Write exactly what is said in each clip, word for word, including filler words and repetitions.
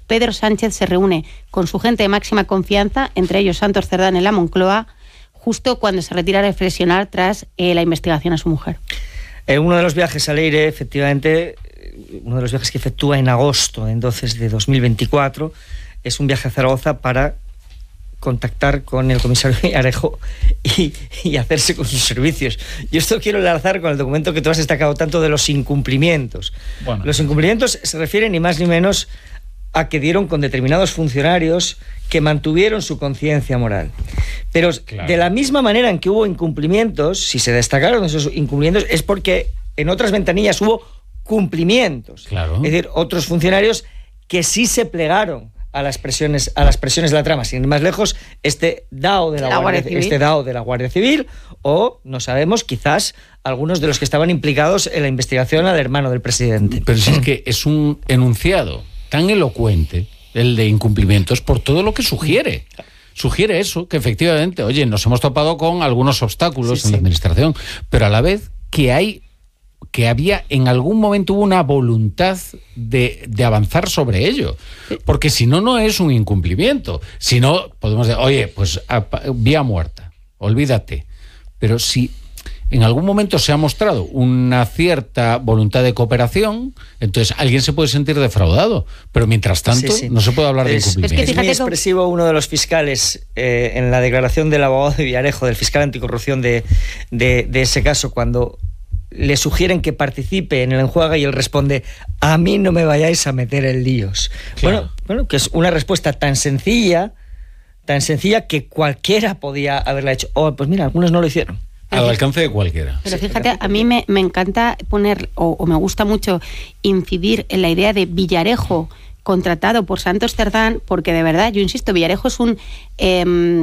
Pedro Sánchez se reúne con su gente de máxima confianza, entre ellos Santos Cerdán en la Moncloa, justo cuando se retira a reflexionar tras eh, la investigación a su mujer. Eh, uno de los viajes a Leire, efectivamente, uno de los viajes que efectúa en agosto, entonces de dos mil veinticuatro, es un viaje a Zaragoza para contactar con el comisario Villarejo y, y hacerse con sus servicios. Yo esto quiero enlazar con el documento que tú has destacado tanto de los incumplimientos. Bueno, los incumplimientos se refieren ni más ni menos a que dieron con determinados funcionarios que mantuvieron su conciencia moral. Pero claro, de la misma manera en que hubo incumplimientos, si se destacaron esos incumplimientos, es porque en otras ventanillas hubo cumplimientos. Claro. Es decir, otros funcionarios que sí se plegaron a las presiones a las presiones de la trama, sin ir más lejos, este DAO de la, la Guardia, Guardia este DAO de la Guardia Civil, o no sabemos, quizás algunos de los que estaban implicados en la investigación al hermano del presidente. Pero si es que es un enunciado tan elocuente, el de incumplimientos, por todo lo que sugiere. Sugiere eso, que efectivamente, oye, nos hemos topado con algunos obstáculos sí, en sí. la administración, pero a la vez que hay que había en algún momento hubo una voluntad de, de avanzar sobre ello, porque si no, no es un incumplimiento. Si no, podemos decir, oye, pues a, a, vía muerta, olvídate. Pero si en algún momento se ha mostrado una cierta voluntad de cooperación, entonces alguien se puede sentir defraudado, pero mientras tanto sí, sí. no se puede hablar es, de incumplimiento. Es, que es muy expresivo uno de los fiscales eh, en la declaración del abogado de Villarejo, del fiscal anticorrupción de, de, de ese caso, cuando le sugieren que participe en el enjuague y él responde: a mí no me vayáis a meter en líos. Claro. Bueno, bueno, que es una respuesta tan sencilla, tan sencilla que cualquiera podía haberla hecho. Oh, pues mira, algunos no lo hicieron. Al alcance de cualquiera. Pero fíjate, a mí me, me encanta poner, o, o me gusta mucho incidir en la idea de Villarejo contratado por Santos Cerdán, porque de verdad, yo insisto, Villarejo es un eh,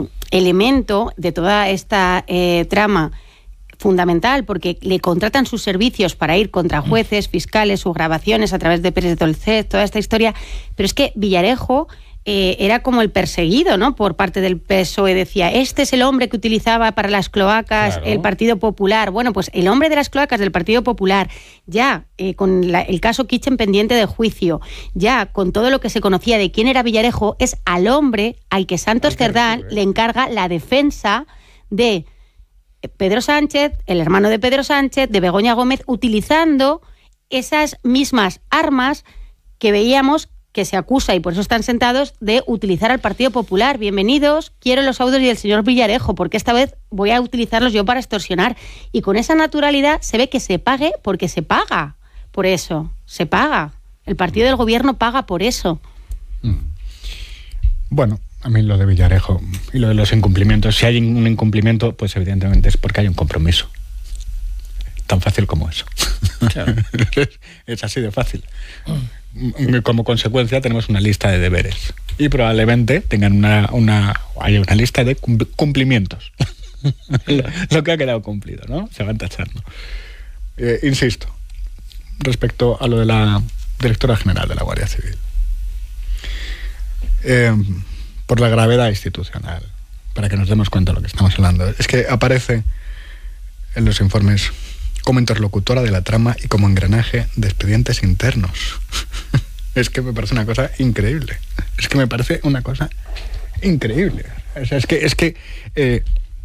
elemento de toda esta eh, trama fundamental, porque le contratan sus servicios para ir contra jueces, fiscales, sus grabaciones a través de Pérez de Tolcet, toda esta historia, pero es que Villarejo eh, era como el perseguido, ¿no?, por parte del P S O E. Decía, este es el hombre que utilizaba para las cloacas claro. el Partido Popular. Bueno, pues el hombre de las cloacas del Partido Popular, ya eh, con la, el caso Kitchen pendiente de juicio, ya con todo lo que se conocía de quién era Villarejo, es al hombre al que Santos Cerdán le encarga la defensa de Pedro Sánchez, el hermano de Pedro Sánchez, de Begoña Gómez, utilizando esas mismas armas que veíamos que se acusa, y por eso están sentados, de utilizar al Partido Popular. Bienvenidos, quiero los audios del señor Villarejo, porque esta vez voy a utilizarlos yo para extorsionar. Y con esa naturalidad se ve que se pague porque se paga por eso, se paga. El partido del gobierno paga por eso. Bueno, a mí lo de Villarejo y lo de los incumplimientos, si hay un incumplimiento, pues evidentemente es porque hay un compromiso. Tan fácil como eso. Claro. Es así de fácil. Como consecuencia tenemos una lista de deberes y probablemente tengan una, una haya una lista de cumplimientos. lo, lo que ha quedado cumplido, ¿no? Se van tachando. Eh, insisto, respecto a lo de la directora general de la Guardia Civil. Eh, por la gravedad institucional, para que nos demos cuenta de lo que estamos hablando. Es que aparece en los informes como interlocutora de la trama y como engranaje de expedientes internos. Es que me parece una cosa increíble. Es que me parece una cosa increíble. O sea, es que, es que eh,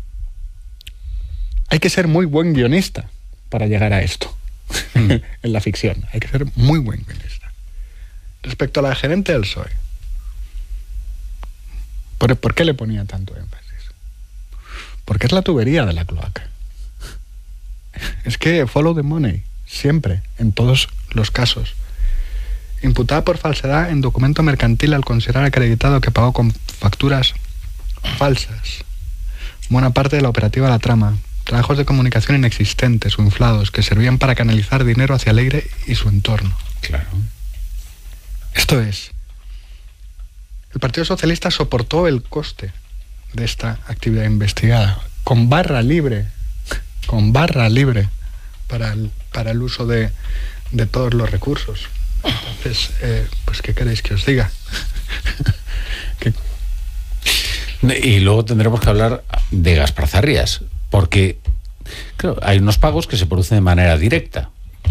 hay que ser muy buen guionista para llegar a esto. Mm. En la ficción. Hay que ser muy buen guionista. Respecto a la gerente del P S O E, ¿por, ¿por qué le ponía tanto énfasis? Porque es la tubería de la cloaca. Es que follow the money, siempre, en todos los casos. Imputada por falsedad en documento mercantil al considerar acreditado que pagó con facturas falsas buena parte de la operativa de la trama, trabajos de comunicación inexistentes o inflados que servían para canalizar dinero hacia Leire y su entorno. Claro. Esto es, el Partido Socialista soportó el coste de esta actividad investigada con barra libre con barra libre para el, para el uso de, de todos los recursos. Entonces, eh, pues ¿qué queréis que os diga? que... Y luego tendremos que hablar de Gaspar Zarrías, porque claro, hay unos pagos que se producen de manera directa,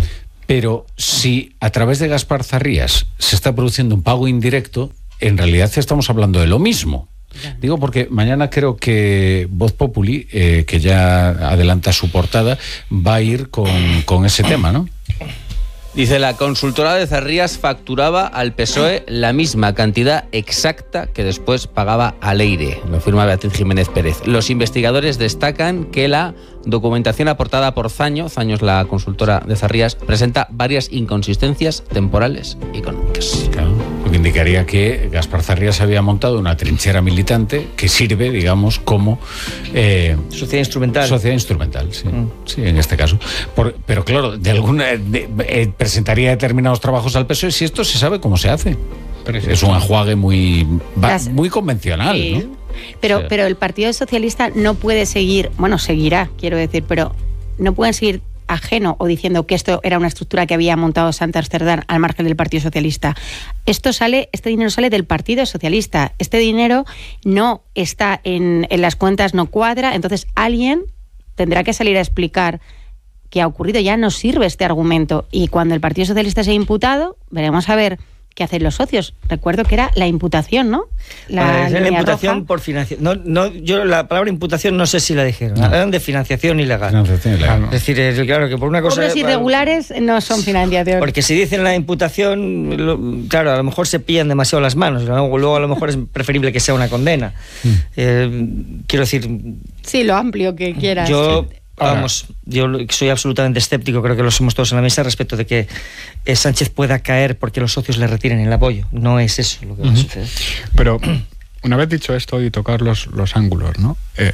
Pero si a través de Gaspar Zarrías se está produciendo un pago indirecto, en realidad estamos hablando de lo mismo. Digo porque mañana creo que Voz Populi, eh, que ya adelanta su portada, va a ir con, con ese tema, ¿no? Dice, la consultora de Zarrías facturaba al P S O E la misma cantidad exacta que después pagaba a Leire. Lo firma Beatriz Jiménez Pérez. Los investigadores destacan que la documentación aportada por Zaño, Zaño es la consultora de Zarrías, presenta varias inconsistencias temporales y económicas. Claro, lo que indicaría que Gaspar Zarrías había montado una trinchera militante que sirve, digamos, como... Eh, sociedad instrumental. Sociedad instrumental, sí. Mm. Sí, en este caso. Por, pero claro, de alguna... De, eh, presentaría determinados trabajos al P S O E si esto se sabe cómo se hace. Pero es, es un enjuague muy, muy convencional, sí. ¿no? Pero, o sea, pero el Partido Socialista no puede seguir, bueno, seguirá, quiero decir, pero no pueden seguir ajeno o diciendo que esto era una estructura que había montado Santos Cerdán al margen del Partido Socialista. Esto sale, este dinero sale del Partido Socialista. Este dinero no está en, en las cuentas, no cuadra, entonces alguien tendrá que salir a explicar qué ha ocurrido. Ya no sirve este argumento. Y cuando el Partido Socialista sea imputado, veremos a ver qué hacen los socios. Recuerdo que era la imputación, ¿no? La, la imputación roja. Por financiación. No, no, yo la palabra imputación no sé si la dijeron. No. Hablan de financiación ilegal. Financiación ilegal. Es decir, es, claro que por una cosa... Cobros irregulares no son financiación. Porque si dicen la imputación, lo, claro, a lo mejor se pillan demasiado las manos. Luego, luego a lo mejor es preferible que sea una condena. Mm. Eh, quiero decir... Sí, lo amplio que quieras. Yo... Vamos, yo soy absolutamente escéptico, creo que lo somos todos en la mesa, respecto de que eh, Sánchez pueda caer porque los socios le retiren el apoyo. No es eso lo que va a suceder. Pero, una vez dicho esto y tocar los, los ángulos, ¿no? Eh,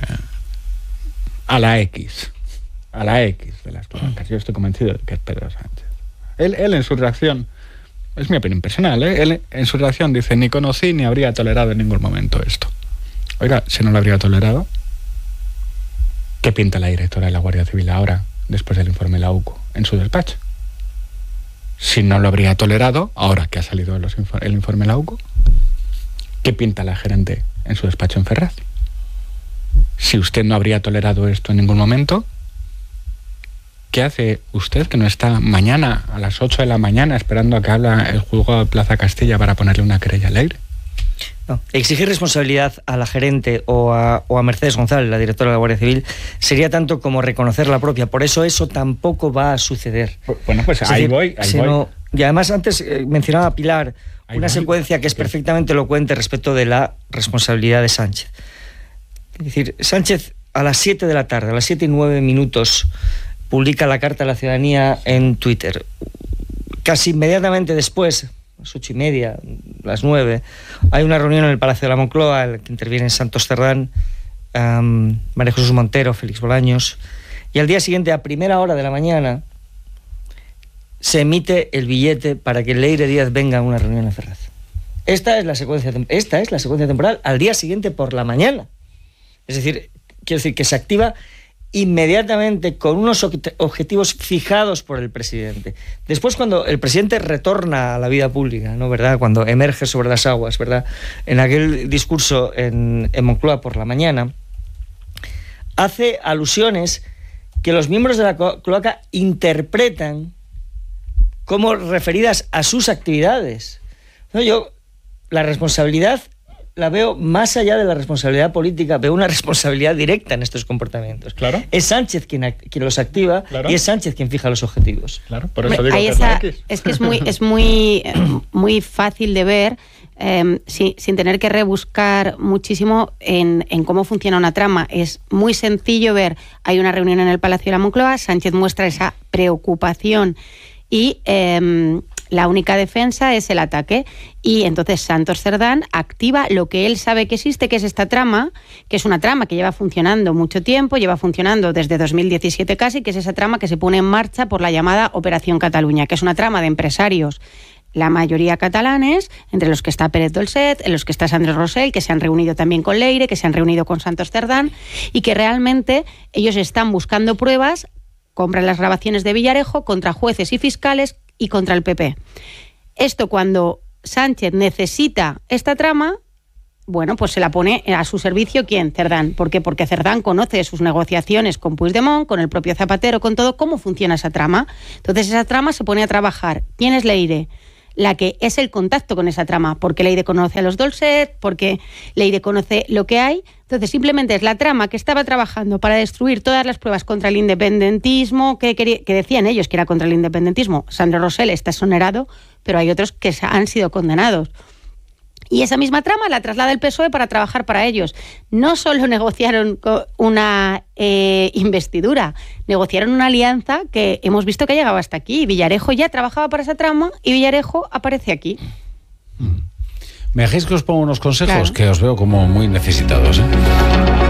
a la X, a la X de las cloacas, yo estoy convencido de que es Pedro Sánchez. Él, él en su reacción, es mi opinión personal, ¿eh? Él en su reacción dice, ni conocí ni habría tolerado en ningún momento esto. Oiga, si no lo habría tolerado, ¿qué pinta la directora de la Guardia Civil ahora, después del informe Lauco, en su despacho? Si no lo habría tolerado, ahora que ha salido los infor- el informe Lauco, ¿qué pinta la gerente en su despacho en Ferraz? Si usted no habría tolerado esto en ningún momento, ¿qué hace usted que no está mañana a las ocho de la mañana esperando a que habla el juzgado de Plaza Castilla para ponerle una querella al Leire? No. Exigir responsabilidad a la gerente o a, o a Mercedes González, la directora de la Guardia Civil, sería tanto como reconocer la propia. Por eso eso tampoco va a suceder. Bueno, pues es ahí decir, voy, ahí sino, voy. Y además antes eh, mencionaba a Pilar ahí una voy. secuencia que es perfectamente elocuente respecto de la responsabilidad de Sánchez. Es decir, Sánchez a las siete de la tarde, a las siete y nueve minutos, publica la carta a la ciudadanía en Twitter. Casi inmediatamente después, a las ocho y media, las nueve, hay una reunión en el Palacio de la Moncloa en la que intervienen Santos Cerdán, um, María Jesús Montero, Félix Bolaños, y al día siguiente, a primera hora de la mañana, se emite el billete para que Leire Díaz venga a una reunión en Ferraz. Esta es la secuencia, esta es la secuencia temporal al día siguiente por la mañana. Es decir, quiero decir que se activa inmediatamente con unos objetivos fijados por el presidente. Después, cuando el presidente retorna a la vida pública, ¿no? ¿Verdad? Cuando emerge sobre las aguas, ¿verdad? En aquel discurso en, en Moncloa por la mañana, hace alusiones que los miembros de la cloaca interpretan como referidas a sus actividades. No, yo la responsabilidad la veo más allá de la responsabilidad política, veo una responsabilidad directa en estos comportamientos. Claro. Es Sánchez quien, quien los activa, claro, y es Sánchez quien fija los objetivos. Claro, por eso digo Ahí que esa, es, la X. es que es muy, es muy, muy fácil de ver, eh, sin, sin tener que rebuscar muchísimo en, en cómo funciona una trama. Es muy sencillo ver, hay una reunión en el Palacio de la Moncloa, Sánchez muestra esa preocupación y... Eh, la única defensa es el ataque y entonces Santos Cerdán activa lo que él sabe que existe, que es esta trama, que es una trama que lleva funcionando mucho tiempo, lleva funcionando desde dos mil diecisiete casi, que es esa trama que se pone en marcha por la llamada Operación Cataluña, que es una trama de empresarios, la mayoría catalanes, entre los que está Pérez Dolcet, en los que está Sandro Rosell, que se han reunido también con Leire, que se han reunido con Santos Cerdán y que realmente ellos están buscando pruebas, compran las grabaciones de Villarejo contra jueces y fiscales y contra el P P. Esto, cuando Sánchez necesita esta trama, bueno, pues se la pone a su servicio, ¿quién? Cerdán. ¿Por qué? Porque Cerdán conoce sus negociaciones con Puigdemont, con el propio Zapatero, con todo, cómo funciona esa trama. Entonces esa trama se pone a trabajar. ¿Quién es Leire? La que es el contacto con esa trama, porque Leire conoce a los Dolcet, porque Leire conoce lo que hay. Entonces simplemente es la trama que estaba trabajando para destruir todas las pruebas contra el independentismo, que, que, que decían ellos que era contra el independentismo. Sandro Rosell está exonerado, pero hay otros que han sido condenados. Y esa misma trama la traslada el P S O E para trabajar para ellos. No solo negociaron una eh, investidura, negociaron una alianza que hemos visto que ha llegado hasta aquí. Villarejo ya trabajaba para esa trama y Villarejo aparece aquí. ¿Me dejáis que os ponga unos consejos? Claro. Que os veo como muy necesitados, ¿eh?